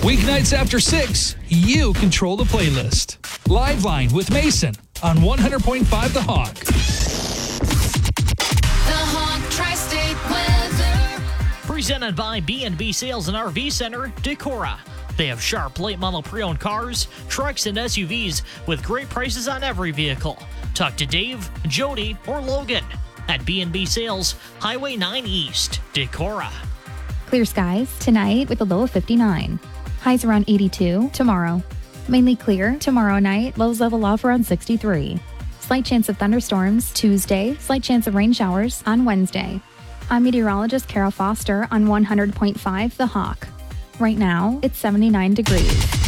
Weeknights after 6, you control the playlist. Live Line with Mason on 100.5 The Hawk. The Hawk Tri-State weather. Presented by B&B Sales and RV Center, Decorah. They have sharp late model pre-owned cars, trucks, and SUVs with great prices on every vehicle. Talk to Dave, Jody, or Logan at B&B Sales, Highway 9 East, Decorah. Clear skies tonight with a low of 59. Highs around 82 tomorrow. Mainly clear tomorrow night, lows level off around 63. Slight chance of thunderstorms Tuesday, slight chance of rain showers on Wednesday. I'm meteorologist Kara Foster on 100.5 The Hawk. Right now, it's 79 degrees.